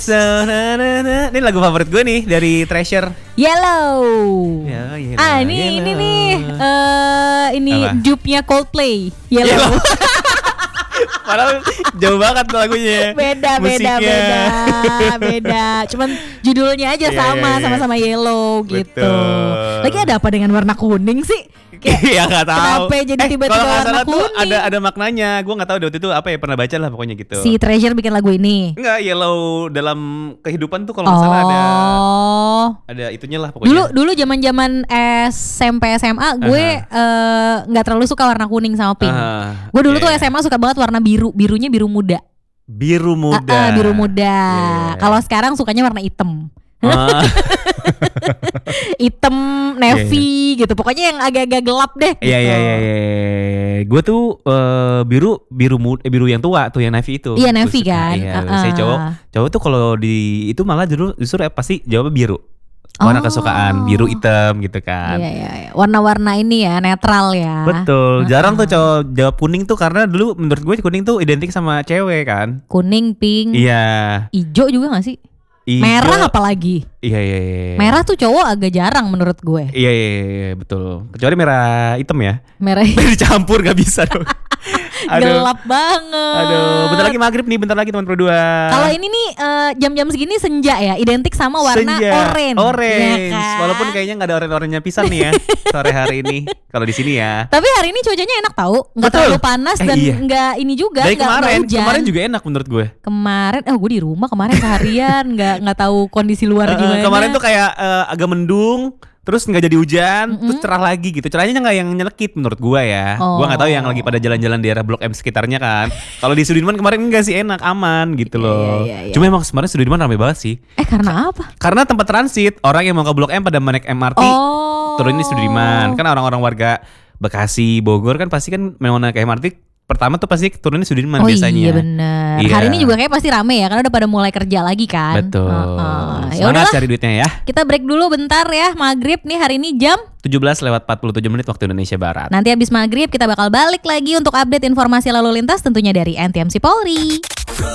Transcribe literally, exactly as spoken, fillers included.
So, na, na, na. Ini lagu favorit gue nih dari Treasure. Yellow. Ya, yellow ah ini yellow. ini nih uh, ini dupe-nya Coldplay. Yellow. Yellow. Padahal jauh banget lagunya. Beda beda Musiknya. beda beda. Cuman judulnya aja Iya, sama iya, iya. sama-sama yellow gitu. Betul. Lagi ada apa dengan warna kuning sih? Iya nggak tahu. Kenapa jadi eh, tiba-tiba kalau nggak warna salah tuh kuning? ada ada maknanya. Gue nggak tahu waktu itu apa ya, pernah baca lah pokoknya gitu. Si Treasure bikin lagu ini. Enggak, yellow dalam kehidupan tuh kalau nggak salah ada Oh. ada itunya lah pokoknya. Dulu dulu zaman-zaman S M P S M A gue eh, nggak terlalu suka warna kuning sama pink. Uh, Gue dulu tuh yeah. S M A suka banget warna biru, birunya biru muda. Biru muda. Ah, ah, biru muda. Yeah. Kalau sekarang sukanya warna hitam. Ah. Hitam, navy gitu. Pokoknya yang agak-agak gelap deh. Iya gitu. iya iya. Gue tuh uh, biru biru muda, eh, biru yang tua tuh yang navy itu. Iya, Gua navy suka. kan. Iya, Uh-uh. saya cowok. Cowok tuh kalau di itu malah justru justru eh, pasti jawabnya biru. Warna Oh. kesukaan biru hitam gitu kan. Iya, iya, iya. Warna-warna ini ya, netral ya. Betul. Uh-uh. Jarang tuh cowok jawab kuning tuh karena dulu menurut gue kuning tuh identik sama cewek kan. Kuning, pink, Iya. hijau juga gak sih? Ijo. Merah apalagi. Iya iya iya. Merah tuh cowok agak jarang menurut gue. Iya iya iya betul. Kecuali merah hitam ya. Merah Dicampur gak bisa dong. gelap banget. Aduh, bentar lagi maghrib nih, bentar lagi teman berdua. Kalau ini nih eh, jam-jam segini senja ya, identik sama warna Senja. oranye. Orange. Ya kan? Walaupun kayaknya nggak ada orange-orange pisan nih ya sore hari ini. Kalau di sini ya. Tapi hari ini cuacanya enak tahu, nggak Betul. terlalu panas Eh, dan iya. nggak ini juga, Dari nggak nggak kemarin, hujan. kemarin juga enak menurut gue. Kemarin, oh gue di rumah kemarin seharian, nggak nggak tahu kondisi luar Eh, gimana. kemarin tuh kayak eh, agak mendung, terus nggak jadi hujan, terus cerah lagi gitu. Cerahnya nggak yang nyelekit menurut gue ya. Oh. Gue nggak tahu yang lagi pada jalan-jalan di daerah Blok M sekitarnya kan. Kalau di Sudirman kemarin enggak sih, enak, aman gitu loh. Iya, iya, iya. Cuma emang kemarin Sudirman ramai banget sih. Eh karena apa? Karena tempat transit, orang yang mau ke Blok M pada naik M R T, Oh. turun di Sudirman. Kan orang-orang warga Bekasi, Bogor kan pasti kan mau naik M R T pertama tuh pasti turunnya Sudirman Oh biasanya. iya benar. Iya. Hari ini juga kayak pasti rame ya, karena udah pada mulai kerja lagi kan. Betul. Uh-uh. Ya Semangat udahlah, cari duitnya ya. kita break dulu bentar ya. Maghrib nih hari ini jam. tujuh belas lewat empat puluh tujuh menit waktu Indonesia Barat. Nanti habis maghrib kita bakal balik lagi untuk update informasi lalu lintas tentunya dari N T M C Polri.